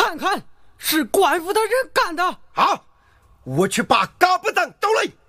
看看，是官府的人干的。 好，我去把嘎巴党找来。